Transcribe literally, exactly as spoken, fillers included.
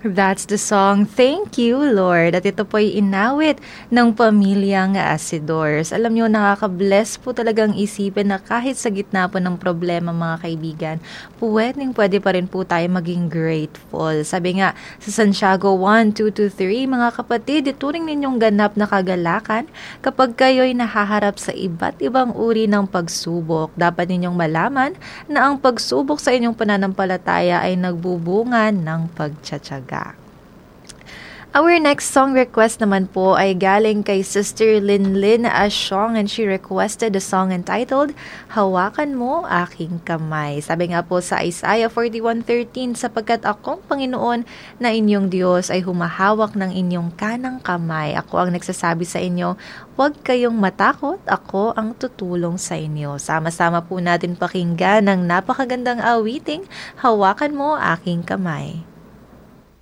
That's the song, Thank You, Lord. At ito po'y inawit ng pamilyang Asidors. Alam nyo, nakaka-bless po talagang isipin na kahit sa gitna po ng problema, mga kaibigan, pwedeng pwede pa rin po tayo maging grateful. Sabi nga sa Santiago one, two to three, mga kapatid, ituring ninyong ganap na kagalakan kapag kayo'y nahaharap sa iba't ibang uri ng pagsubok. Dapat ninyong malaman na ang pagsubok sa inyong pananampalataya ay nagbubungan ng pagtsatsaga. Our next song request naman po ay galing kay Sister Linlin Asyong, and she requested a song entitled Hawakan Mo Aking Kamay. Sabi nga po sa Isaiah forty-one thirteen, sapagkat akong Panginoon na inyong Diyos ay humahawak ng inyong kanang kamay. Ako ang nagsasabi sa inyo, huwag kayong matakot, ako ang tutulong sa inyo. Sama-sama po natin pakinggan ng napakagandang awiting, Hawakan Mo Aking Kamay.